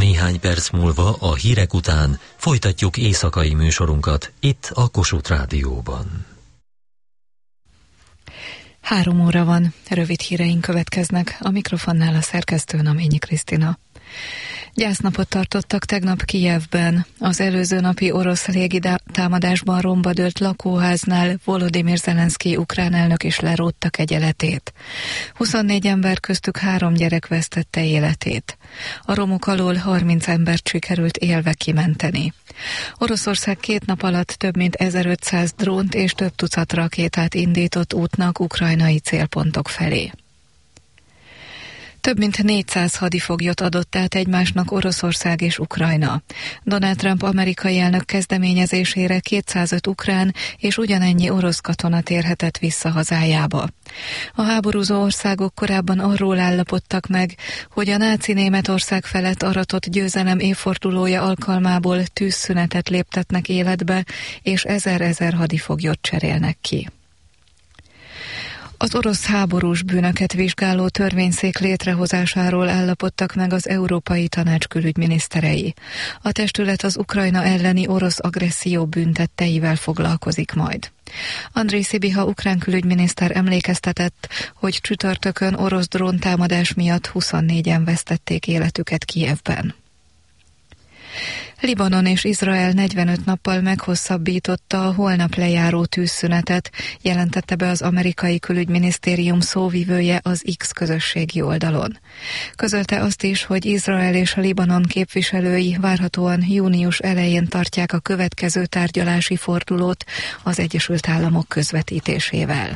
Néhány perc múlva a hírek után folytatjuk éjszakai műsorunkat itt a Kossuth Rádióban. 3 óra van, rövid híreink következnek, a mikrofonnál a szerkesztő Naményi Krisztina. Gyásznapot tartottak tegnap Kijevben. Az előző napi orosz légitámadásban romba dőlt lakóháznál Volodymyr Zelenszkij ukrán elnök is lerótta kegyeletét. 24 ember, köztük 3 gyerek vesztette életét. A romok alól 30 embert sikerült élve kimenteni. Oroszország 2 nap alatt több mint 1500 drónt és több tucat rakétát indított útnak ukrajnai célpontok felé. Több mint 400 hadifoglyot adott át egymásnak Oroszország és Ukrajna. Donald Trump amerikai elnök kezdeményezésére 205 ukrán és ugyanennyi orosz katona térhetett vissza hazájába. A háborúzó országok korábban arról állapodtak meg, hogy a náci Németország felett aratott győzelem évfordulója alkalmából tűzszünetet léptetnek életbe, és 1000 hadifoglyot cserélnek ki. Az orosz háborús bűnöket vizsgáló törvényszék létrehozásáról állapodtak meg az Európai Tanács külügyminiszterei. A testület az Ukrajna elleni orosz agresszió bűntetteivel foglalkozik majd. Andrej Szibiha ukrán külügyminiszter emlékeztetett, hogy csütörtökön orosz dróntámadás miatt 24-en vesztették életüket Kijevben. Libanon és Izrael 45 nappal meghosszabbította a holnap lejáró tűzszünetet, jelentette be az amerikai külügyminisztérium szóvivője az X közösségi oldalon. Közölte azt is, hogy Izrael és a Libanon képviselői várhatóan június elején tartják a következő tárgyalási fordulót az Egyesült Államok közvetítésével.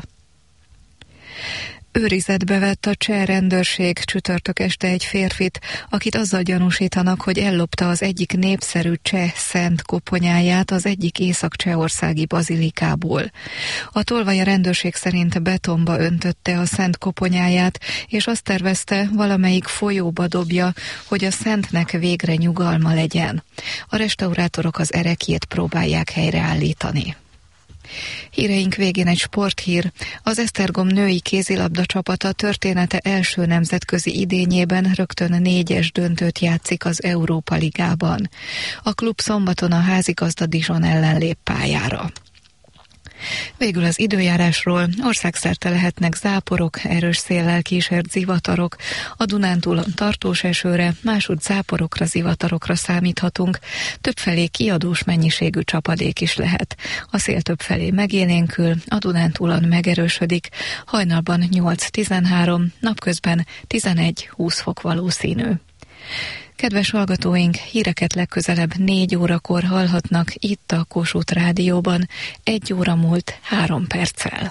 Őrizetbe vett a cseh rendőrség csütörtök este egy férfit, akit azzal gyanúsítanak, hogy ellopta az egyik népszerű cseh szent koponyáját az egyik észak-csehországi bazilikából. A tolvaj a rendőrség szerint betonba öntötte a szent koponyáját, és azt tervezte, valamelyik folyóba dobja, hogy a szentnek végre nyugalma legyen. A restaurátorok az ereklyét próbálják helyreállítani. Híreink végén egy sporthír. Az Esztergom női kézilabda csapata története első nemzetközi idényében rögtön 4-es döntőt játszik az Európa Ligában. A klub szombaton a házigazda Dijon ellen lép pályára. Végül az időjárásról: országszerte lehetnek záporok, erős széllel kísért zivatarok, a Dunántúlon tartós esőre, másútt záporokra, zivatarokra számíthatunk, többfelé kiadós mennyiségű csapadék is lehet. A szél többfelé megélénkül, a Dunántúlon megerősödik, hajnalban 8-13, napközben 11-20 fok valószínű. Kedves hallgatóink, híreket legközelebb 4 órakor hallhatnak itt a Kossuth Rádióban, 1 óra múlt 3 perccel.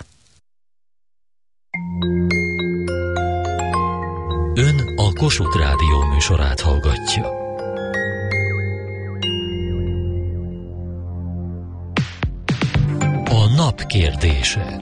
Ön a Kossuth Rádió műsorát hallgatja. A nap kérdése.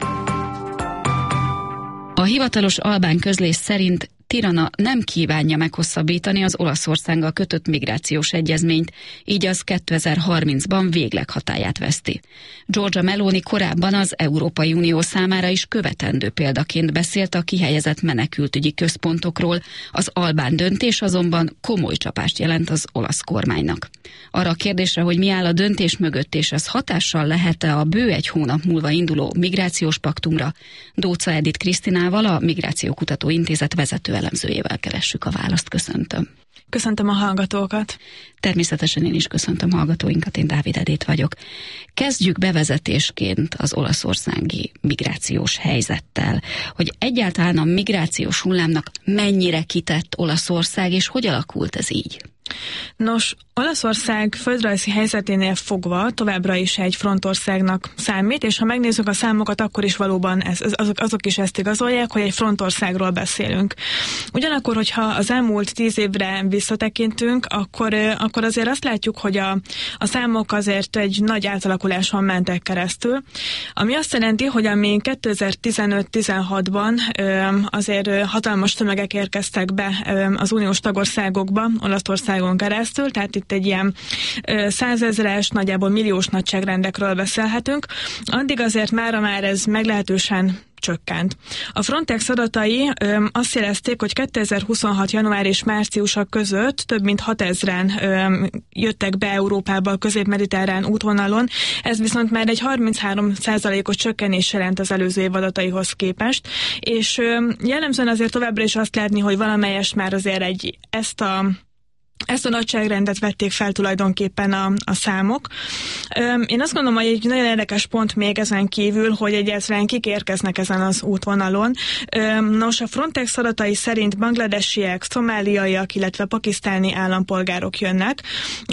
A hivatalos albán közlés szerint Tirana nem kívánja meghosszabbítani az Olaszországgal kötött migrációs egyezményt, így az 2030-ban végleg hatályát veszti. Giorgia Meloni korábban az Európai Unió számára is követendő példaként beszélt a kihelyezett menekültügyi központokról, az albán döntés azonban komoly csapást jelent az olasz kormánynak. Arra a kérdésre, hogy mi áll a döntés mögött, és ez hatással lehet-e a bő 1 hónap múlva induló migrációs paktumra, Dócza Edith Krisztinával, a Migrációkutató Intézet vezető elemzőjével keressük a választ. Köszöntöm. Köszöntöm a hallgatókat. Természetesen én is köszöntöm hallgatóinkat, én Dávid Edét vagyok. Kezdjük bevezetésként az olaszországi migrációs helyzettel, hogy egyáltalán a migrációs hullámnak mennyire kitett Olaszország, és hogy alakult ez így? Nos, Olaszország földrajzi helyzeténél fogva továbbra is egy frontországnak számít, és ha megnézzük a számokat, akkor is valóban azok is ezt igazolják, hogy egy frontországról beszélünk. Ugyanakkor, hogyha az elmúlt 10 évre visszatekintünk, akkor azért azt látjuk, hogy a számok azért egy nagy átalakuláson mentek keresztül, ami azt jelenti, hogy ami 2015-16-ban azért hatalmas tömegek érkeztek be az uniós tagországokba, Olaszországon keresztül, tehát itt egy ilyen 100 000-es, nagyjából milliós nagyságrendekről beszélhetünk. Addig azért már ez meglehetősen csökkent. A Frontex adatai azt jelezték, hogy 2026. január és márciusa között több mint 6000-en jöttek be Európába a közép-mediterrán útvonalon, ez viszont már egy 33%-os csökkenés jelent az előző év adataihoz képest, és jellemzően azért továbbra is azt látni, hogy valamelyest már azért ezt a nagyságrendet vették fel tulajdonképpen a számok. Én azt gondolom, hogy egy nagyon érdekes pont még ezen kívül, hogy egyáltalán kik érkeznek ezen az útvonalon. Nos, a Frontex adatai szerint bangladesiek, szomáliaiak, illetve pakisztáni állampolgárok jönnek.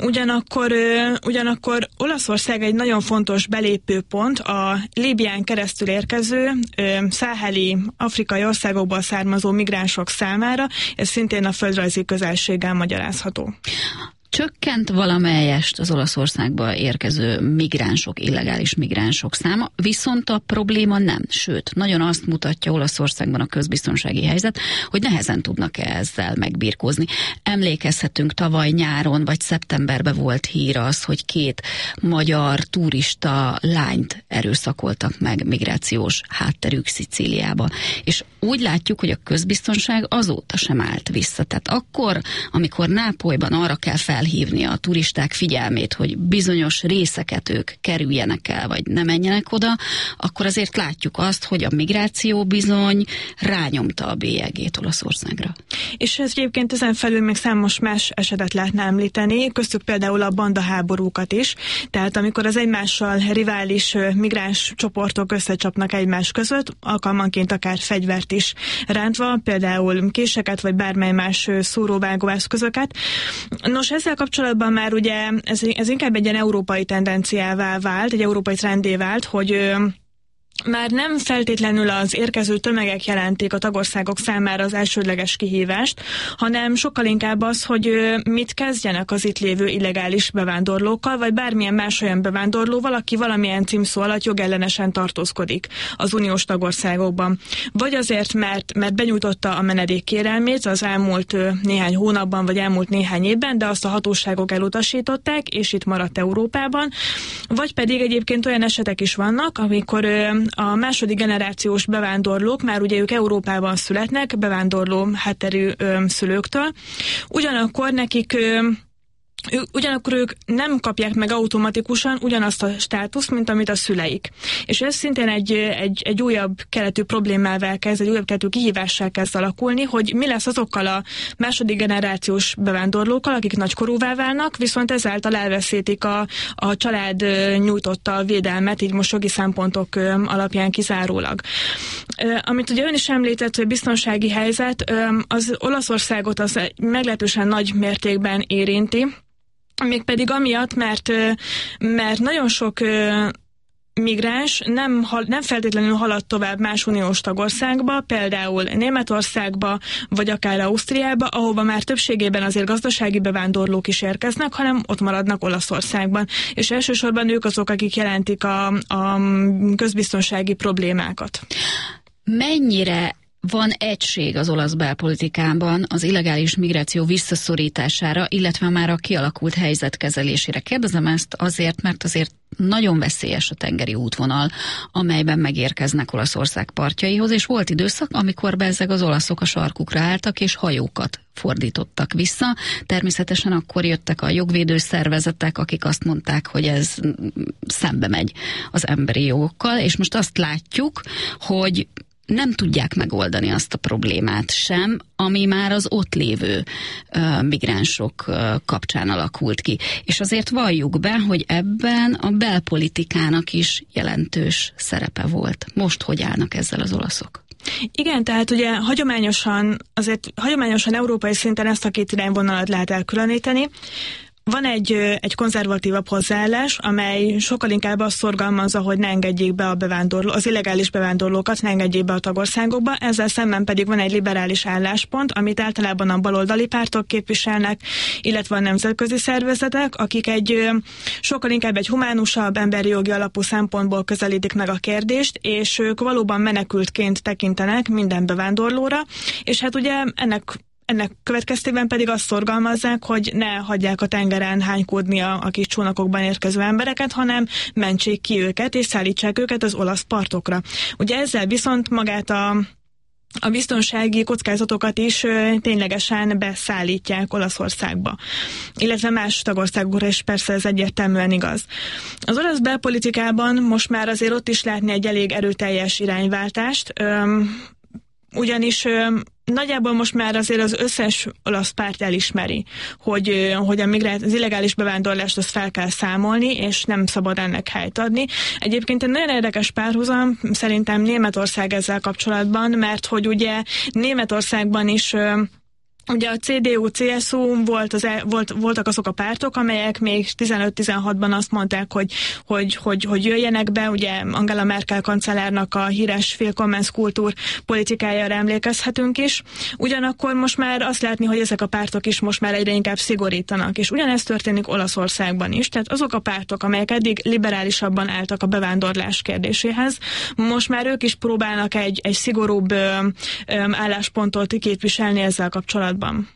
Ugyanakkor Olaszország egy nagyon fontos belépőpont a Líbián keresztül érkező száheli afrikai országokból származó migránsok számára, ez szintén a földrajzi közelséggel magyarázható. Csökkent valamelyest az Olaszországba érkező migránsok, illegális migránsok száma, viszont a probléma nem. Sőt, nagyon azt mutatja Olaszországban a közbiztonsági helyzet, hogy nehezen tudnak ezzel megbirkózni. Emlékezhetünk, tavaly nyáron vagy szeptemberben volt hír az, hogy 2 magyar turista lányt erőszakoltak meg migrációs hátterük Szicíliába. És úgy látjuk, hogy a közbiztonság azóta sem állt vissza. Tehát akkor, amikor Nápolyban arra kell felhívni a turisták figyelmét, hogy bizonyos részeket ők kerüljenek el, vagy ne menjenek oda, akkor azért látjuk azt, hogy a migráció bizony rányomta a bélyegét Olaszországra. És ez egyébként ezen felül még számos más esetet lehetne említeni, köztük például a bandaháborúkat is, tehát amikor az egymással rivális migráns csoportok összecsapnak egymás között, alkalmanként akár fegyvert is rántva, például késeket vagy bármely más szúróvágó eszközöket. Nos, ezzel kapcsolatban már ugye ez inkább egy ilyen európai tendenciává vált, egy európai trendé vált, hogy már nem feltétlenül az érkező tömegek jelentik a tagországok számára az elsődleges kihívást, hanem sokkal inkább az, hogy mit kezdjenek az itt lévő illegális bevándorlókkal, vagy bármilyen más olyan bevándorlóval, aki valamilyen címszó alatt jogellenesen tartózkodik az uniós tagországokban. Vagy azért, mert benyújtotta a menedékkérelmét az elmúlt néhány hónapban, vagy elmúlt néhány évben, de azt a hatóságok elutasították, és itt maradt Európában. Vagy pedig egyébként olyan esetek is vannak, amikor a második generációs bevándorlók, már ugye ők Európában születnek, bevándorló hátterű szülőktől, ugyanakkor ők nem kapják meg automatikusan ugyanazt a státuszt, mint amit a szüleik. És ez szintén egy újabb keletű problémával kezd, egy újabb keletű kihívással kezd alakulni, hogy mi lesz azokkal a második generációs bevándorlókkal, akik nagykorúvá válnak, viszont ezáltal elveszítik a család nyújtotta a védelmet, így most jogi szempontok alapján kizárólag. Amit ugye ön is említett, hogy biztonsági helyzet, az Olaszországot az meglehetősen nagy mértékben érinti, mégpedig amiatt, mert nagyon sok migráns nem feltétlenül halad tovább más uniós tagországba, például Németországba, vagy akár Ausztriába, ahova már többségében azért gazdasági bevándorlók is érkeznek, hanem ott maradnak Olaszországban. És elsősorban ők azok, akik jelentik a közbiztonsági problémákat. Mennyire van egység az olasz belpolitikában az illegális migráció visszaszorítására, illetve már a kialakult helyzet kezelésére? Kérdezem ezt azért, mert azért nagyon veszélyes a tengeri útvonal, amelyben megérkeznek Olaszország partjaihoz, és volt időszak, amikor bezzeg az olaszok a sarkukra álltak, és hajókat fordítottak vissza. Természetesen akkor jöttek a jogvédő szervezetek, akik azt mondták, hogy ez szembe megy az emberi jogokkal, és most azt látjuk, hogy nem tudják megoldani azt a problémát sem, ami már az ott lévő migránsok kapcsán alakult ki. És azért valljuk be, hogy ebben a belpolitikának is jelentős szerepe volt. Most hogy állnak ezzel az olaszok? Igen, tehát ugye hagyományosan európai szinten ezt a két irányvonalat lehet elkülöníteni. Van egy konzervatívabb hozzáállás, amely sokkal inkább azt szorgalmazza, hogy ne engedjék be az illegális bevándorlókat, ne engedjék be a tagországokba, ezzel szemben pedig van egy liberális álláspont, amit általában a baloldali pártok képviselnek, illetve a nemzetközi szervezetek, akik sokkal inkább egy humánusabb, emberi jogi alapú szempontból közelítik meg a kérdést, és ők valóban menekültként tekintenek minden bevándorlóra, és hát ugye ennek következtében pedig azt szorgalmazzák, hogy ne hagyják a tengeren hánykódni a kis csónakokban érkező embereket, hanem mentsék ki őket, és szállítsák őket az olasz partokra. Ugye ezzel viszont magát a biztonsági kockázatokat is ténylegesen beszállítják Olaszországba, illetve más tagországokra is persze ez egyértelműen igaz. Az olasz belpolitikában most már azért ott is látni egy elég erőteljes irányváltást, ugyanis nagyjából most már azért az összes olasz párt elismeri, hogy az illegális bevándorlást azt fel kell számolni, és nem szabad ennek helyt adni. Egyébként egy nagyon érdekes párhuzam szerintem Németország ezzel kapcsolatban, mert hogy ugye Németországban is ugye a CDU, CSU voltak azok a pártok, amelyek még 15-16-ban azt mondták, hogy jöjjenek be, ugye Angela Merkel kancellárnak a híres Willkommenskultúr politikájára emlékezhetünk is. Ugyanakkor most már azt látni, hogy ezek a pártok is most már egyre inkább szigorítanak, és ugyanezt történik Olaszországban is, tehát azok a pártok, amelyek eddig liberálisabban álltak a bevándorlás kérdéséhez, most már ők is próbálnak egy szigorúbb álláspontot képviselni ezzel kapcsolatban.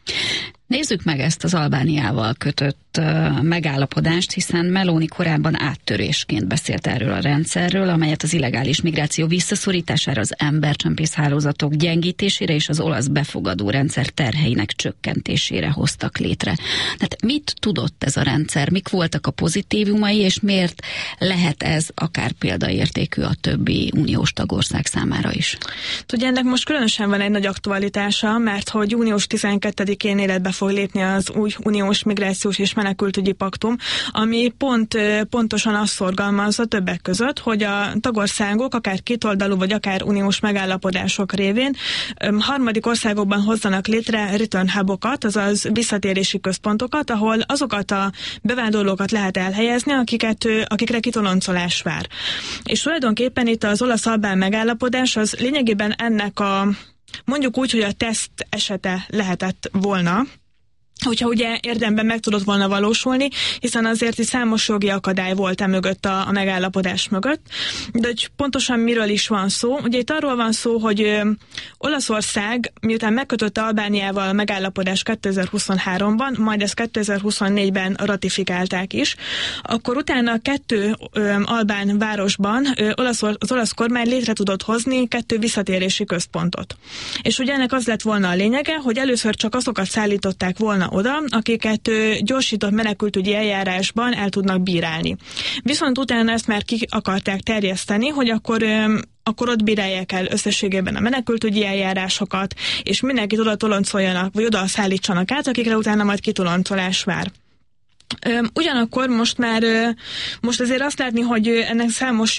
Nézzük meg ezt az Albániával kötött megállapodást, hiszen Meloni korábban áttörésként beszélt erről a rendszerről, amelyet az illegális migráció visszaszorítására, az embercsempész hálózatok gyengítésére és az olasz befogadó rendszer terheinek csökkentésére hoztak létre. Tehát mit tudott ez a rendszer? Mik voltak a pozitívumai, és miért lehet ez akár példaértékű a többi uniós tagország számára is? Ugye ennek most különösen van egy nagy aktualitása, mert hogy június 12-én életbe fog lépni az új uniós migrációs és menekültügyi paktum, ami pontosan azt szorgalmazza többek között, hogy a tagországok akár kétoldalú vagy akár uniós megállapodások révén harmadik országokban hozzanak létre return hubokat, azaz visszatérési központokat, ahol azokat a bevándorlókat lehet elhelyezni, akikre kitoloncolás vár. És tulajdonképpen itt az olasz-albán megállapodás az lényegében ennek mondjuk úgy, hogy a teszt esete lehetett volna, hogyha ugye érdemben meg tudott volna valósulni, hiszen azért is számos jogi akadály volt mögött a megállapodás mögött. De hogy pontosan miről is van szó? Ugye itt arról van szó, hogy Olaszország, miután megkötötte Albániával a megállapodás 2023-ban, majd ezt 2024-ben ratifikálták is, akkor utána 2 albán városban az olasz kormány létre tudott hozni 2 visszatérési központot. És ugye ennek az lett volna a lényege, hogy először csak azokat szállították volna oda, akiket gyorsított menekültügyi eljárásban el tudnak bírálni. Viszont utána ezt már ki akarták terjeszteni, hogy akkor ott bírálják el összességében a menekültügyi eljárásokat, és mindenkit oda toloncoljanak, vagy oda szállítsanak át, akikre utána majd kitoloncolás vár. Ugyanakkor most azért azt látni, hogy ennek számos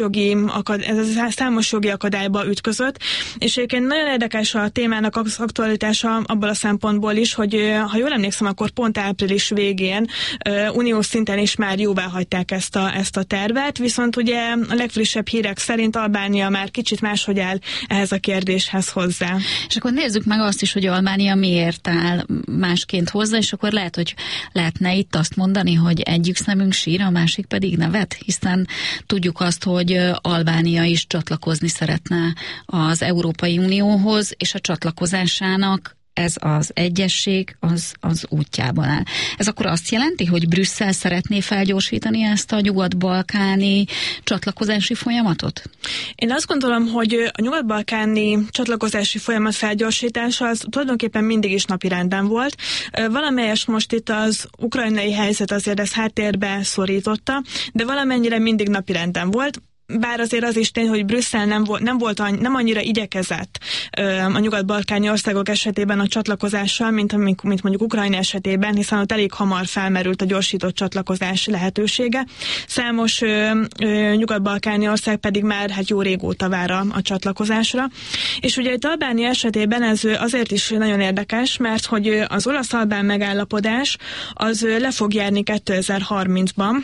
jogi akadályba ütközött, és egyébként nagyon érdekes a témának az aktualitása abból a szempontból is, hogy ha jól emlékszem, akkor pont április végén uniós szinten is már jóvá hagyták ezt a tervet, viszont ugye a legfrissebb hírek szerint Albánia már kicsit máshogy áll ehhez a kérdéshez hozzá. És akkor nézzük meg azt is, hogy Albánia miért áll másként hozzá, és akkor lehetne itt azt mondani, hogy egyik szemünk sír, a másik pedig nevet, hiszen tudjuk azt, hogy Albánia is csatlakozni szeretne az Európai Unióhoz, és a csatlakozásának ez az egyesség az útjában áll. Ez akkor azt jelenti, hogy Brüsszel szeretné felgyorsítani ezt a nyugat-balkáni csatlakozási folyamatot? Én azt gondolom, hogy a nyugat-balkáni csatlakozási folyamat felgyorsítása az tulajdonképpen mindig is napirenden volt. Valamelyes most itt az ukrajnai helyzet azért ezt háttérbe szorította, de valamennyire mindig napirenden volt. Bár azért az is tény, hogy Brüsszel nem annyira igyekezett a nyugat-balkáni országok esetében a csatlakozással, mint mondjuk Ukrajna esetében, hiszen ott elég hamar felmerült a gyorsított csatlakozás lehetősége. Számos nyugat-balkáni ország pedig már jó régóta vár a csatlakozásra. És ugye itt Albánia esetében ez azért is nagyon érdekes, mert hogy az olasz-albán megállapodás az le fog járni 2030-ban,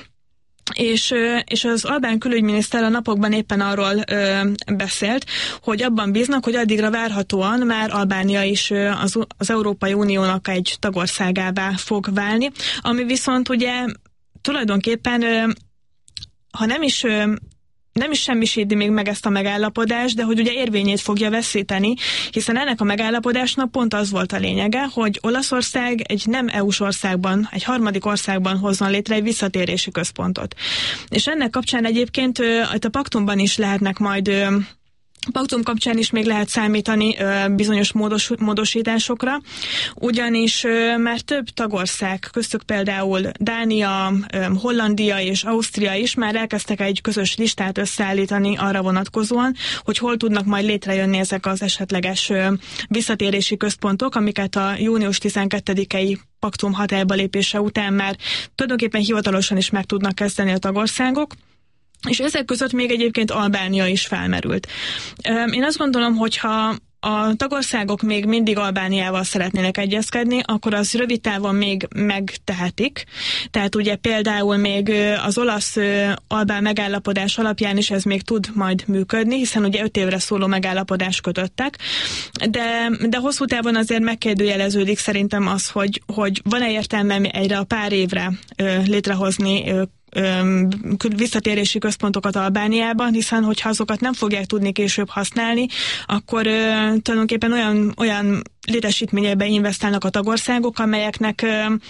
és az albán külügyminiszter a napokban éppen arról beszélt, hogy abban bíznak, hogy addigra várhatóan már Albánia is az Európai Uniónak egy tagországává fog válni, ami viszont ugye tulajdonképpen, ha nem is nem is semmisíti még meg ezt a megállapodást, de hogy ugye érvényét fogja veszíteni, hiszen ennek a megállapodásnak pont az volt a lényege, hogy Olaszország egy nem EU-s országban, egy harmadik országban hozzon létre egy visszatérési központot. És ennek kapcsán egyébként a paktumban is lehetnek majd paktum kapcsán is még lehet számítani bizonyos módosításokra, ugyanis már több tagország, köztük például Dánia, Hollandia és Ausztria is már elkezdtek egy közös listát összeállítani arra vonatkozóan, hogy hol tudnak majd létrejönni ezek az esetleges visszatérési központok, amiket a június 12-i paktum hatályba lépése után már tulajdonképpen hivatalosan is meg tudnak kezdeni a tagországok. És ezek között még egyébként Albánia is felmerült. Én azt gondolom, hogyha a tagországok még mindig Albániával szeretnének egyezkedni, akkor az rövid távon még megtehetik. Tehát ugye például még az olasz-albán megállapodás alapján is ez még tud majd működni, hiszen ugye 5 évre szóló megállapodást kötöttek. De hosszú távon azért megkérdőjeleződik szerintem az, hogy van-e értelme egyre a pár évre létrehozni visszatérési központokat Albániában, hiszen hogyha azokat nem fogják tudni később használni, akkor tulajdonképpen olyan létesítményekbe investálnak a tagországok, amelyeknek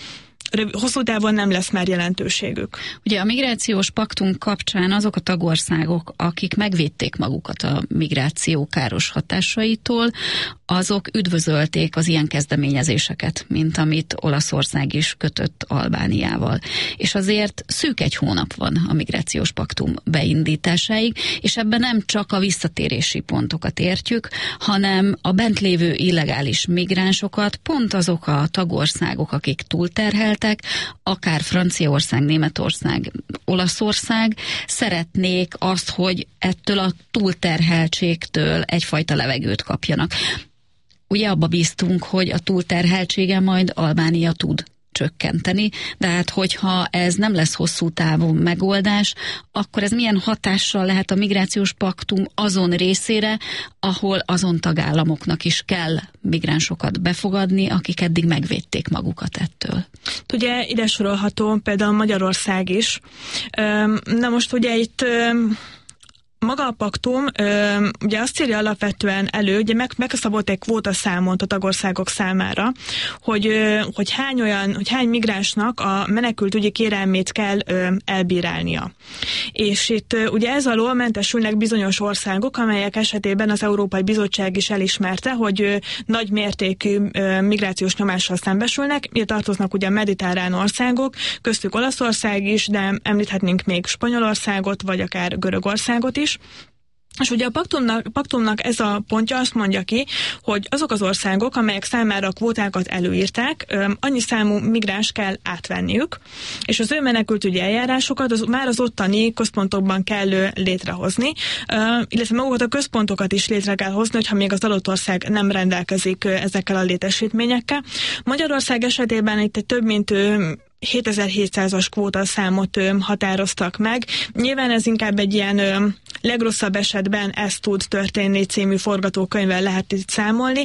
hosszú távon nem lesz már jelentőségük. Ugye a migrációs paktum kapcsán azok a tagországok, akik megvédték magukat a migráció káros hatásaitól, azok üdvözölték az ilyen kezdeményezéseket, mint amit Olaszország is kötött Albániával. És azért szűk 1 hónap van a migrációs paktum beindításáig, és ebben nem csak a visszatérési pontokat értjük, hanem a bent lévő illegális migránsokat pont azok a tagországok, akik túlterheltek, akár Franciaország, Németország, Olaszország szeretnék azt, hogy ettől a túlterheltségtől egyfajta levegőt kapjanak. Ugye abba bíztunk, hogy a túlterheltségen majd Albánia tud csökkenteni, de hát hogyha ez nem lesz hosszú távú megoldás, akkor ez milyen hatással lehet a migrációs paktum azon részére, ahol azon tagállamoknak is kell migránsokat befogadni, akik eddig megvédték magukat ettől. Ugye ide sorolható például Magyarország is. Na most ugye itt maga a paktum ugye azt írja alapvetően elő, ugye megszabott egy kvótaszámot a tagországok számára, hogy hány migránsnak a menekültügyi kérelmét kell elbírálnia. És itt ugye ez alól mentesülnek bizonyos országok, amelyek esetében az Európai Bizottság is elismerte, hogy nagy mértékű migrációs nyomással szembesülnek. Ide tartoznak ugye a mediterrán országok, köztük Olaszország is, de említhetnénk még Spanyolországot, vagy akár Görögországot is. És ugye a paktumnak ez a pontja azt mondja ki, hogy azok az országok, amelyek számára a kvótákat előírták, annyi számú migráns kell átvenniük, és az ő menekültügyi eljárásokat már az ottani központokban kell létrehozni, illetve magukat a központokat is létre kell hozni, hogyha még az adott ország nem rendelkezik ezekkel a létesítményekkel. Magyarország esetében itt egy több mint 7700-as kvótaszámot határoztak meg. Nyilván ez inkább egy ilyen legrosszabb esetben ez tud történni című forgatókönyvvel lehet itt számolni.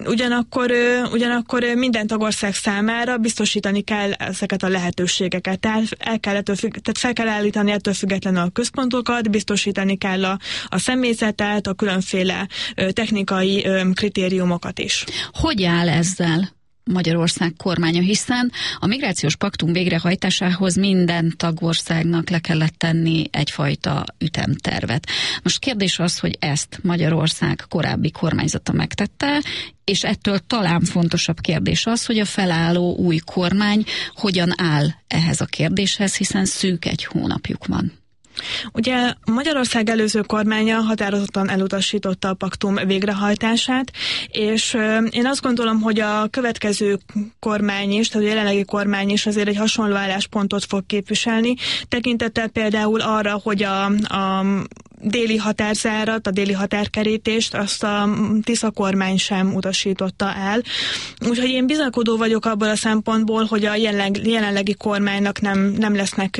Ugyanakkor minden tagország számára biztosítani kell ezeket a lehetőségeket. Tehát fel kell állítani ettől függetlenül a központokat, biztosítani kell a személyzetet, a különféle technikai kritériumokat is. Hogy áll ezzel Magyarország kormánya, hiszen a migrációs paktum végrehajtásához minden tagországnak le kellett tenni egyfajta ütemtervet. Most kérdés az, hogy ezt Magyarország korábbi kormányzata megtette, és ettől talán fontosabb kérdés az, hogy a felálló új kormány hogyan áll ehhez a kérdéshez, hiszen szűk 1 hónapjuk van. Ugye Magyarország előző kormánya határozottan elutasította a paktum végrehajtását, és én azt gondolom, hogy a következő kormány is, tehát a jelenlegi kormány is azért egy hasonló álláspontot fog képviselni, tekintettel például arra, hogy a déli határzárat, a déli határkerítést azt a Tisza kormány sem utasította el. Úgyhogy én bizakodó vagyok abból a szempontból, hogy a jelenlegi kormánynak nem lesznek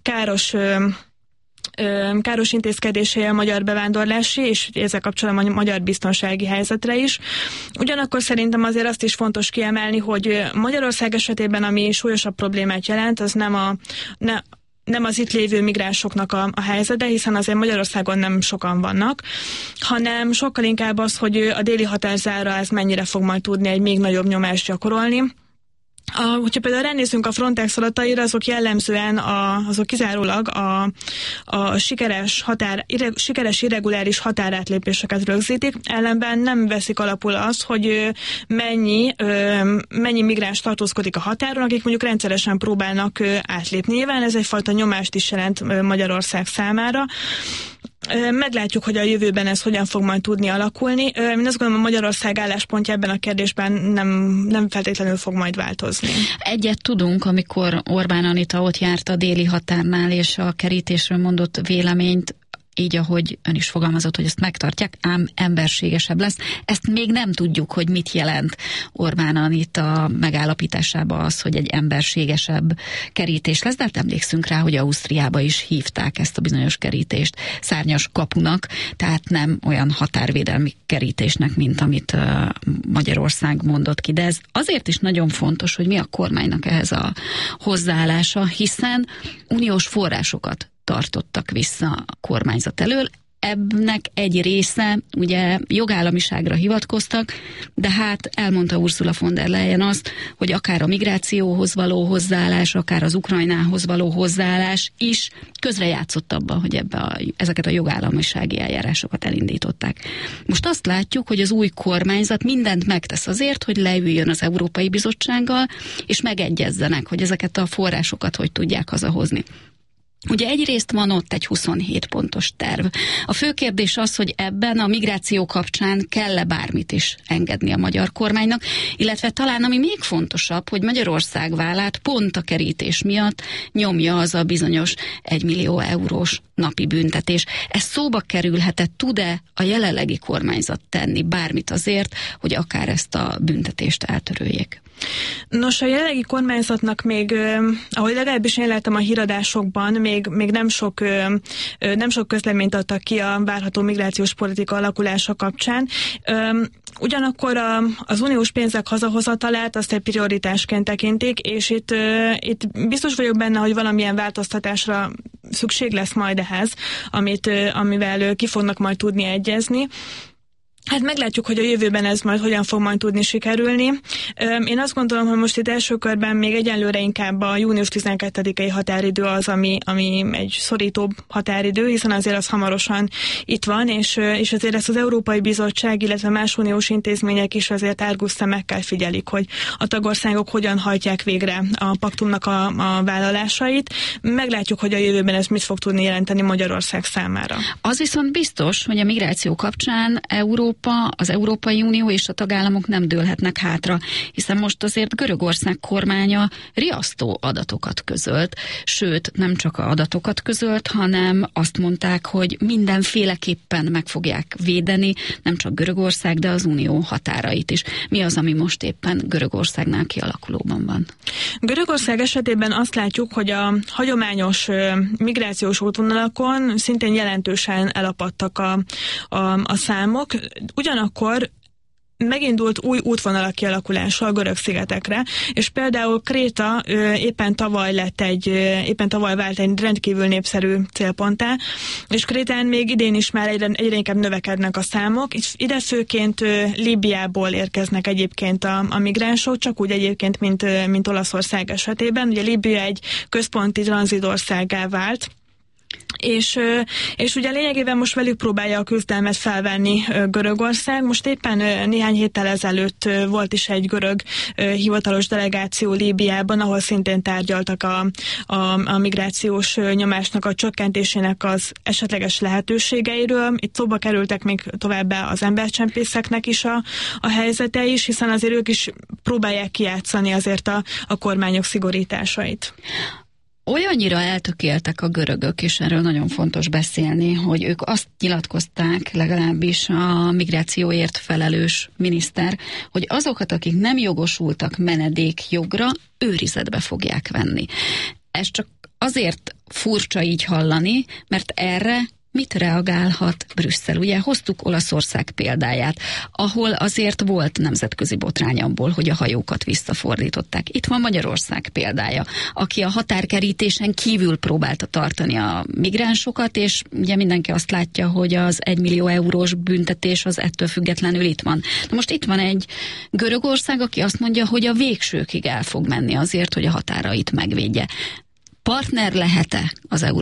káros intézkedései a magyar bevándorlási, és ezzel kapcsolatban a magyar biztonsági helyzetre is. Ugyanakkor szerintem azért azt is fontos kiemelni, hogy Magyarország esetében, ami súlyosabb problémát jelent, az nem nem az itt lévő migránsoknak a helyzete, hiszen azért Magyarországon nem sokan vannak, hanem sokkal inkább az, hogy a déli határzára ez mennyire fog majd tudni egy még nagyobb nyomást gyakorolni. Hogyha például ránézzünk a Frontex adataira, azok jellemzően azok kizárólag a sikeres irreguláris határátlépéseket rögzítik, ellenben nem veszik alapul az, hogy mennyi migráns tartózkodik a határon, akik mondjuk rendszeresen próbálnak átlépni. Nyilván ez egyfajta nyomást is jelent Magyarország számára. Meglátjuk, hogy a jövőben ez hogyan fog majd tudni alakulni. Én azt gondolom, a Magyarország álláspontja ebben a kérdésben nem feltétlenül fog majd változni. Egyet tudunk, amikor Orbán Anita ott járt a déli határnál, és a kerítésről mondott véleményt, így ahogy ön is fogalmazott, hogy ezt megtartják, ám emberségesebb lesz. Ezt még nem tudjuk, hogy mit jelent Orbán Anita megállapításába az, hogy egy emberségesebb kerítés lesz, de hát emlékszünk rá, hogy Ausztriába is hívták ezt a bizonyos kerítést szárnyas kapunak, tehát nem olyan határvédelmi kerítésnek, mint amit Magyarország mondott ki. De ez azért is nagyon fontos, hogy mi a kormánynak ehhez a hozzáállása, hiszen uniós forrásokat tartottak vissza a kormányzat elől. Ennek egy része, ugye jogállamiságra hivatkoztak, de hát elmondta Ursula von der Leyen azt, hogy akár a migrációhoz való hozzáállás, akár az Ukrajnához való hozzáállás is közrejátszott abban, hogy ezeket a jogállamisági eljárásokat elindították. Most azt látjuk, hogy az új kormányzat mindent megtesz azért, hogy leüljön az Európai Bizottsággal, és megegyezzenek, hogy ezeket a forrásokat hogy tudják hazahozni. Ugye egyrészt van ott egy 27 pontos terv. A fő kérdés az, hogy ebben a migráció kapcsán kell-e bármit is engedni a magyar kormánynak, illetve talán ami még fontosabb, hogy Magyarország vállát pont a kerítés miatt nyomja az a bizonyos 1 millió eurós napi büntetés. Ez szóba kerülhetett, tud-e a jelenlegi kormányzat tenni bármit azért, hogy akár ezt a büntetést eltöröljék? Nos, a jelenlegi kormányzatnak még, ahogy legalábbis én láttam a híradásokban, még nem sok közleményt adtak ki a várható migrációs politika alakulása kapcsán. Ugyanakkor az uniós pénzek hazahozatalát azt egy prioritásként tekintik, és itt biztos vagyok benne, hogy valamilyen változtatásra szükség lesz majd ehhez, amivel ki fognak majd tudni egyezni. Hát meglátjuk, hogy a jövőben ez majd hogyan fog majd tudni sikerülni. Én azt gondolom, hogy most itt első körben még egyenlőre inkább a június 12-i határidő az, ami egy szorítóbb határidő, hiszen azért az hamarosan itt van, és azért ezt az Európai Bizottság, illetve más uniós intézmények is azért árgus szemekkel figyelik, hogy a tagországok hogyan hajtják végre a paktumnak a vállalásait. Meglátjuk, hogy a jövőben ez mit fog tudni jelenteni Magyarország számára. Az viszont biztos, hogy a migráció kapcsán az Európai Unió és a tagállamok nem dőlhetnek hátra, hiszen most azért Görögország kormánya riasztó adatokat közölt, sőt, nem csak adatokat közölt, hanem azt mondták, hogy mindenféleképpen meg fogják védeni, nem csak Görögország, de az Unió határait is. Mi az, ami most éppen Görögországnál kialakulóban van? Görögország esetében azt látjuk, hogy a hagyományos migrációs útvonalakon szintén jelentősen elapadtak a számok. Ugyanakkor megindult új útvonalak kialakulása a görög szigetekre, és például Kréta éppen tavaly vált egy rendkívül népszerű célponttá, és Krétán még idén is már egyre inkább növekednek a számok. Ide főként Líbiából érkeznek egyébként a migránsok, csak úgy egyébként, mint Olaszország esetében. Ugye Líbia egy központi tranzitországgá vált, és ugye lényegében most velük próbálja a küzdelmet felvenni Görögország. Most éppen néhány héttel ezelőtt volt is egy görög hivatalos delegáció Líbiában, ahol szintén tárgyaltak a migrációs nyomásnak a csökkentésének az esetleges lehetőségeiről. Itt szóba kerültek még továbbá az embercsempészeknek is a helyzete is, hiszen azért ők is próbálják kijátszani azért a kormányok szigorításait. Olyannyira eltökéltek a görögök, és erről nagyon fontos beszélni, hogy ők azt nyilatkozták, legalábbis a migrációért felelős miniszter, hogy azokat, akik nem jogosultak menedékjogra, őrizetbe fogják venni. Ez csak azért furcsa így hallani, mert erre Mit reagálhat Brüsszel? Ugye hoztuk Olaszország példáját, ahol azért volt nemzetközi botrány abból, hogy a hajókat visszafordították. Itt van Magyarország példája, aki a határkerítésen kívül próbálta tartani a migránsokat, és ugye mindenki azt látja, hogy az 1 millió eurós büntetés az ettől függetlenül itt van. Na most itt van egy Görögország, aki azt mondja, hogy a végsőkig el fog menni azért, hogy a határait megvédje. Partner lehet-e az